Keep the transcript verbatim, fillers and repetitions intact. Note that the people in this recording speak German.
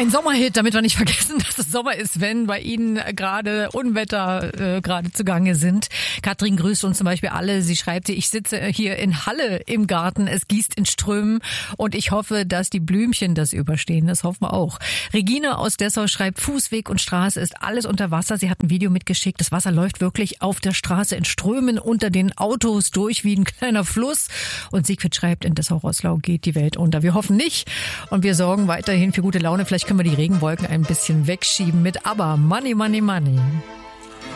Ein Sommerhit, damit wir nicht vergessen, dass es Sommer ist, wenn bei Ihnen gerade Unwetter äh, gerade zugange sind. Katrin grüßt uns zum Beispiel alle. Sie schreibt, ich sitze hier in Halle im Garten, es gießt in Strömen und ich hoffe, dass die Blümchen das überstehen. Das hoffen wir auch. Regina aus Dessau schreibt, Fußweg und Straße ist alles unter Wasser. Sie hat ein Video mitgeschickt. Das Wasser läuft wirklich auf der Straße in Strömen unter den Autos durch wie ein kleiner Fluss. Und Siegfried schreibt, in Dessau-Roßlau geht die Welt unter. Wir hoffen nicht und wir sorgen weiterhin für gute Laune. Vielleicht können wir die Regenwolken ein bisschen wegschieben mit ABBA, Money, Money, Money.